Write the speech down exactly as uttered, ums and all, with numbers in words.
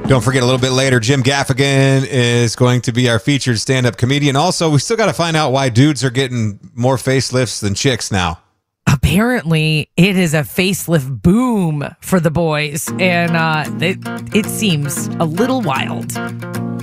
Don't forget, a little bit later, Jim Gaffigan is going to be our featured stand-up comedian. Also, we still got to find out why dudes are getting more facelifts than chicks now. Apparently, it is a facelift boom for the boys, and uh, it, it seems a little wild.